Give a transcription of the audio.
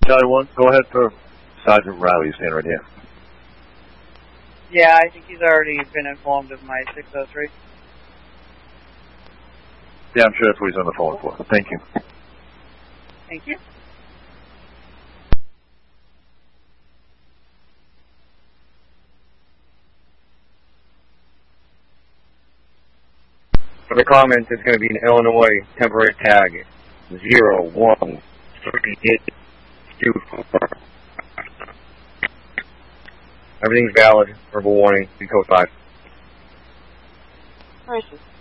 Charlie 1, go ahead for Sergeant Riley. You stand right here. Yeah, I think he's already been informed of my 603. Yeah, I'm sure that's what he's on the phone for. Thank you. Thank you. For the comments, it's going to be an Illinois temporary tag 01324. Everything's valid. Verbal warning. Be code 5. Racist.